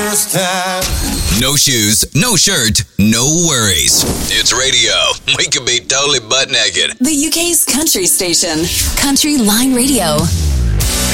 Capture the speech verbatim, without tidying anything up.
first time. No shoes, no shirt, no worries. It's radio. We could be totally butt naked. The U K's country station, Country Line Radio.